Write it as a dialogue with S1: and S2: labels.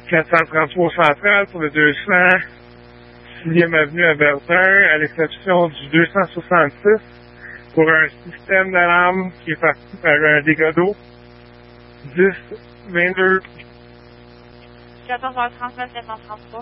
S1: 433 central sur le 200 6e avenue à Verdun, à l'exception du 266, pour un système d'alarme qui est parti par un dégât d'eau. 10 22.
S2: 14h39 733.